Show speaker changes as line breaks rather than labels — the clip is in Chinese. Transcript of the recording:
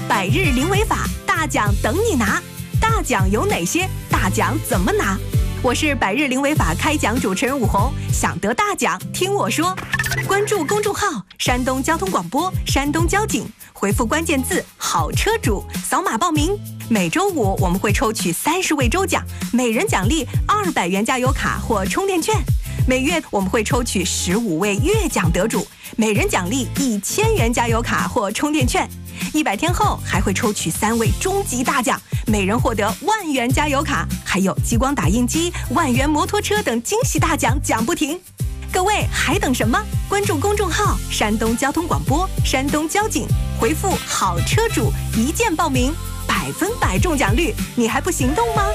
百日零违法，大奖等你拿。大奖有哪些？大奖怎么拿？我是百日零违法开讲主持人武红，想得大奖听我说。关注公众号山东交通广播、山东交警，回复关键字好车主，扫码报名。每周五我们会抽取30位周奖，每人奖励200元加油卡或充电券。每月我们会抽取15位月奖得主，每人奖励1000元加油卡或充电券。100天后还会抽取3位终极大奖，每人获得10000元加油卡，还有激光打印机、10000元摩托车等惊喜大奖，奖不停。各位还等什么？关注公众号山东交通广播、山东交警，回复好车主一键报名，100%中奖率，你还不行动吗？